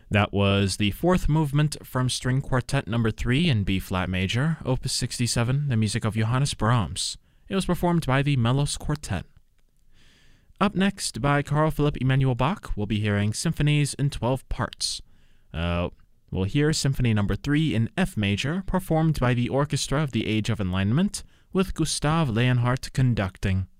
That was the fourth movement from String Quartet Number 3 in B-flat major, Opus 67, the music of Johannes Brahms. It was performed by the Melos Quartet. Up next, by Carl Philipp Emanuel Bach, we'll be hearing Symphonies in 12 Parts. We'll hear Symphony Number 3 in F major, performed by the Orchestra of the Age of Enlightenment, with Gustav Leonhardt conducting.